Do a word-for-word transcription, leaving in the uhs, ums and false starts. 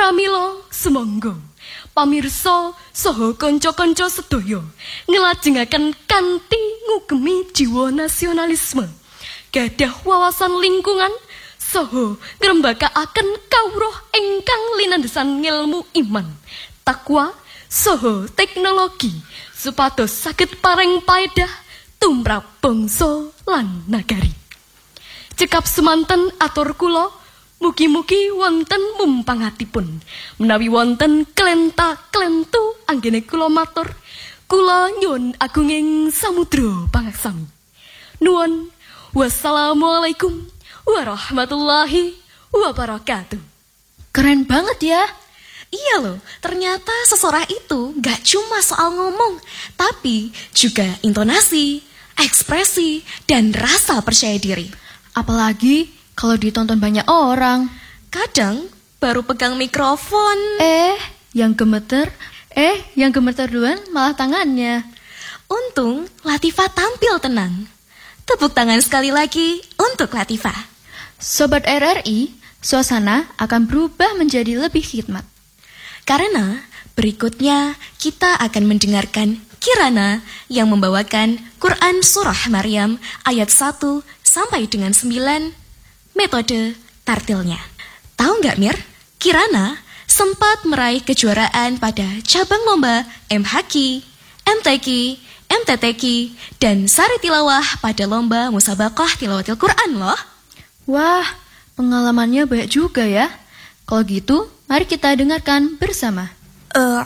Pramila sumangga pamirsa saha kanca-kanca sedaya nglajengaken kanthi ngugemi jiwa nasionalisme, gadah wawasan lingkungan saha ngrembakakaken kawruh ingkang linandhesan ngilmu iman, takwa saha teknologi supados saged paring paedah tumrap bangsa lan nagari. Cekap semanten atur kula mugi-mugi wonten mumpangatipun. Menawi wonten klenta-klentu anggene kula matur, kula nyuwun agunging samudra pangaksami. Nuwun, wassalamualaikum warahmatullahi wabarakatuh. Keren banget ya. Iya loh, ternyata sesorah itu gak cuma soal ngomong, tapi juga intonasi, ekspresi, dan rasa percaya diri. Apalagi kalau ditonton banyak orang. Kadang baru pegang mikrofon, Eh, yang gemeter, eh, yang gemeter duluan malah tangannya. untung Latifah tampil tenang. Tepuk tangan sekali lagi untuk Latifah. Sobat R R I, suasana akan berubah menjadi lebih khidmat. Karena berikutnya kita akan mendengarkan Kirana yang membawakan Quran Surah Maryam ayat satu sampai dengan sembilan, metode tartilnya. Tahu nggak Mir? Kirana sempat meraih kejuaraan pada cabang lomba M H Q, M T Q, M T T Q, dan Sari Tilawah pada lomba Musabaqah Tilawatil Quran loh. Wah, pengalamannya banyak juga ya. Kalau gitu, mari kita dengarkan bersama. Uh,